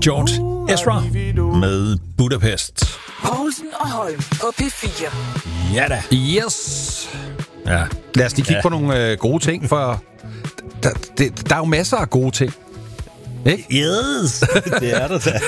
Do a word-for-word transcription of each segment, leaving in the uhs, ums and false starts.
George Ezra med Budapest. Poulsen og Holm på P fire. Ja da. Yes. Ja. Lad os lige kigge Ja. på nogle øh, gode ting, for der, det, der er jo masser af gode ting. Ikke? Yes, det er der da.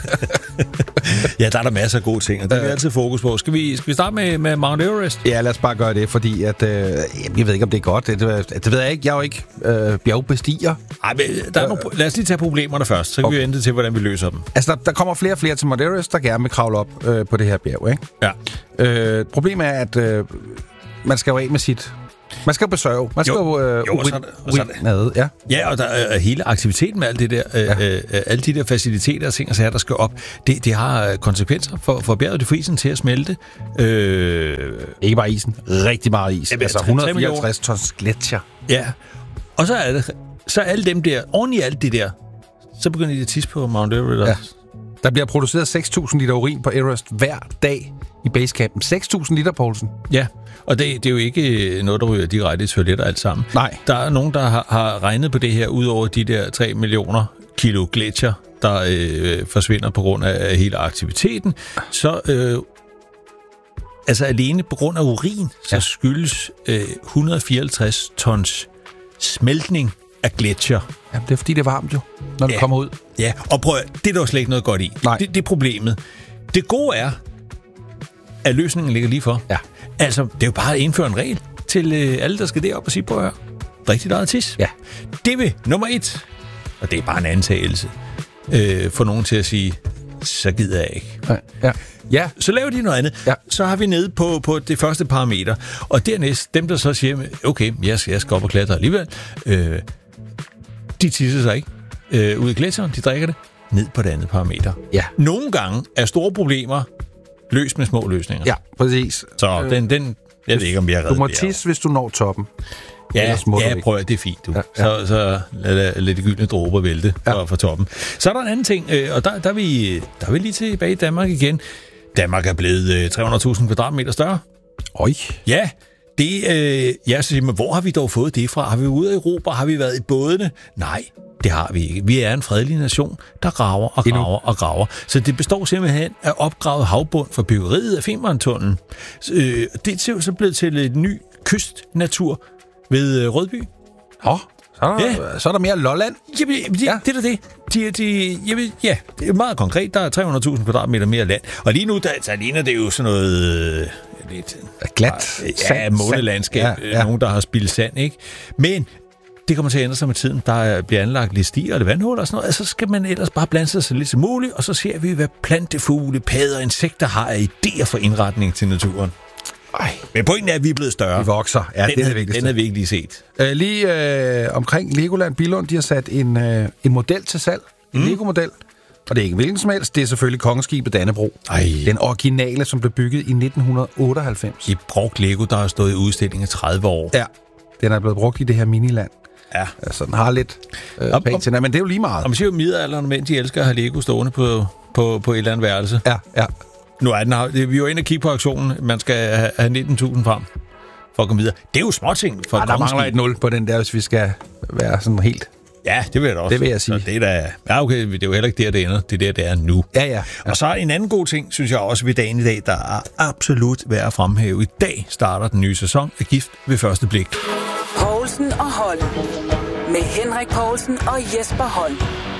Ja, der er der masser af gode ting, og det er vi altid fokus på. Skal vi, skal vi starte med, med Mount Everest? Ja, lad os bare gøre det, fordi at, øh, jeg ved ikke, om det er godt. Det, det, det ved jeg ikke. Jeg er jo ikke øh, bjergbestiger. Ej, men der er nogle, lad os lige tage problemerne først, så kan okay. vi vente til, hvordan vi løser dem. Altså, der, der kommer flere og flere til Mount Everest, der gerne vil kravle op øh, på det her bjerg, ikke? Ja. Øh, problemet er, at øh, man skal jo af med sit... Man skal jo besøge. Man skal jo... Jo, øh, jo og så er det- og så er det- nede, ja. Ja, og der er hele aktiviteten med alt det der, ja. øh, øh, alle de der faciliteter og ting og sager, der skal op, det, det har konsekvenser for, for bjerget. Det får isen til at smelte. Øh, Ikke bare isen. Rigtig meget is. Jamen, Altså tre- et hundrede og fireoghalvtreds tons gletsjer. ja. Og så er det, så er alle dem der, oven i alt det der, så begynder de at tisse på Mount Everest. Ja. Der bliver produceret seks tusind liter urin på Everest hver dag i basecampen. seks tusind liter, Poulsen. Ja, og det, det er jo ikke noget, der ryger direkte i toiletter alt sammen. Nej. Der er nogen, der har, har regnet på det her, ud over de der tre millioner kilo gletsjer, der øh, forsvinder på grund af, af hele aktiviteten. Så øh, altså alene på grund af urin, så Ja. skyldes øh, et hundrede og fireoghalvtreds tons smeltning af gletsjer. Ja, det er fordi, det er varmt jo, når du Ja. kommer ud. Ja, og prøv at- det er der jo slet ikke noget godt i. Nej. Det, det er problemet. Det gode er, at løsningen ligger lige for. Ja. Altså, det er jo bare at indføre en regel til øh, alle, der skal derop og sige, på at høre, rigtig meget tis. Ja. Det vil nummer et, og det er bare en antagelse, øh, få nogen til at sige, så gider jeg ikke. Ja. Ja. Ja. Så laver de noget andet. Ja. Så har vi nede på, på det første parameter. Og dernæst, dem der så siger, okay, jeg skal, jeg skal op og klatre alligevel, øh, de tisser sig ikke øh, ud i gletsjeren, de drikker det ned på det andet parameter. Ja. Nogle gange er store problemer løst med små løsninger. Ja, præcis. Så øh, den, den, jeg ved ikke, om jeg er Du reddet må der. tisse, hvis du når toppen. Ja, Ellers må du ja ikke. prøv at, det er fint, du. Ja, Ja, ja. ja. Så, så lad, lad de gyldne dråber vælte Ja. fra, fra toppen. Så er der en anden ting, øh, og der, der, er vi, der er vi lige tilbage i Danmark igen. Danmark er blevet øh, tre hundrede tusind kvadratmeter større. Oj. Ja, det, øh, jeg siger, men hvor har vi dog fået det fra? Har vi været ude af Europa? Har vi været i bådene? Nej, det har vi ikke. Vi er en fredelig nation, der graver og Endnu. graver og graver. Så det består simpelthen af opgravet havbund for byggeriet af Femerntunnelen. Øh, det er jo så blevet til et ny kystnatur ved øh, Rødby. Nå, så er der, Ja. så er der mere Lolland. Jamen, det, Ja. ja. det er da det. De, de, jamen, ja, det er meget konkret. Der er tre hundrede tusind kvadratmeter mere land. Og lige nu, der, der ligner det jo sådan noget... Øh, lidt, Glat. ja, Sand, månelandskab. sand. Ja, Ja, ja. ja. Nogen, der har spildt sand, ikke? Men det kommer til at ændre sig med tiden. Der bliver anlagt lidt stier eller vandhuller og sådan noget. Altså, så skal man ellers bare blande sig så lidt som muligt, og så ser vi, hvad plantefugle, padder og insekter har af idéer for indretning til naturen. Ej, Men pointen er, at vi er blevet større. vi vokser. Ja, den, det er det havde- vigtigste. Den har vi ikke lige set. Øh, lige øh, omkring Legoland Billund, de har sat en, øh, en model til salg. En mm. Lego-model. Og det er ikke hvilken som helst. Det er selvfølgelig Kongeskibet Dannebrog. Ej. Den originale, som blev bygget i nitten otteoghalvfems. I brugt Lego, der har stået i udstilling i tredive år. Ja, den er blevet brugt i det her miniland. Ja. Altså, den har lidt øh, Om- pænt til den, men det er jo lige meget. Og man siger jo, at midaldrende mænd, de elsker at have Lego stående på, på, på et eller andet værelse. Ja, ja. Nu er den her, vi er jo inde og kigge på aktionen. Man skal have- have nitten tusind frem for at komme videre. Det er jo småting for Ej, et der mangler kongeskib. et nul på den der, hvis vi skal være sådan helt... Ja, det vil jeg da også. Det vil jeg sige. Så det er da, ja, okay, det er jo heller ikke der, det ender. Det er der, det er nu. Ja, ja. Og så er en anden god ting, synes jeg også ved dagen i dag, der er absolut værd at fremhæve. I dag starter den nye sæson af Gift ved første blik. Poulsen og Holm. Med Henrik Poulsen og Jesper Holm.